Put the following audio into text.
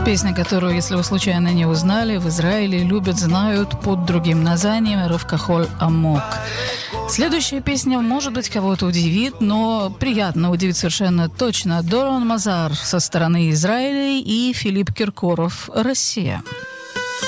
Песня, которую, если вы случайно не узнали, в Израиле любят, знают под другим названием «Ров Кахоль Амок». Следующая песня, может быть, кого-то удивит, но приятно удивит совершенно точно. Дорон Мазар со стороны Израиля и Филипп Киркоров, Россия.